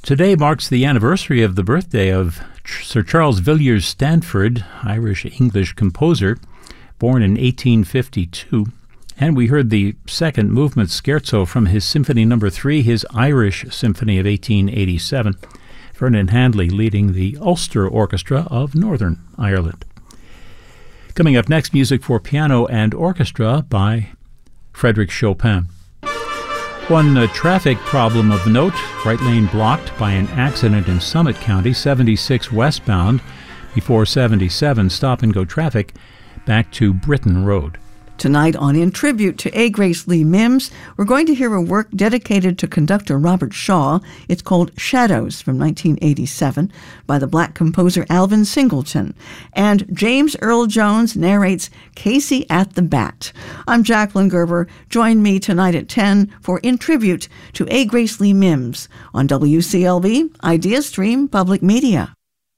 Today marks the anniversary of the birthday of Sir Charles Villiers Stanford, Irish-English composer, born in 1852. And we heard the second movement scherzo from his Symphony No. 3, his Irish Symphony of 1887. Vernon Handley leading the Ulster Orchestra of Northern Ireland. Coming up next, music for piano and orchestra by Frédéric Chopin. One traffic problem of note, right lane blocked by an accident in Summit County, 76 westbound, before 77, stop-and-go traffic back to Britton Road. Tonight on In Tribute to A. Grace Lee Mims, we're going to hear a work dedicated to conductor Robert Shaw. It's called Shadows from 1987 by the black composer Alvin Singleton. And James Earl Jones narrates Casey at the Bat. I'm Jacqueline Gerber. Join me tonight at 10 for In Tribute to A. Grace Lee Mims on WCLV Idea Stream Public Media.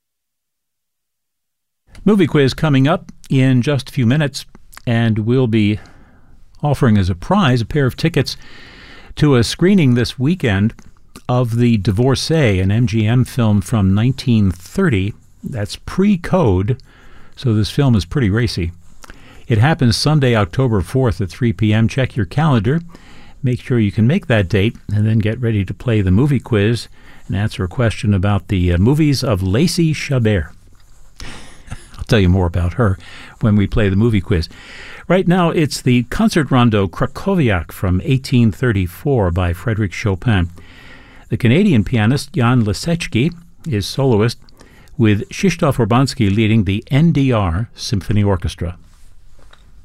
Movie quiz coming up in just a few minutes. And we'll be offering as a prize a pair of tickets to a screening this weekend of The Divorcee, an MGM film from 1930. That's pre-code, so this film is pretty racy. It happens Sunday, October 4th at 3 p.m. Check your calendar. Make sure you can make that date, and then get ready to play the movie quiz and answer a question about the movies of Lacey Chabert. I'll tell you more about her when we play the movie quiz. Right now, it's the Concert Rondo Krakowiak from 1834 by Frédéric Chopin. The Canadian pianist Jan Lisecki is soloist, with Krzysztof Urbanski leading the NDR Symphony Orchestra.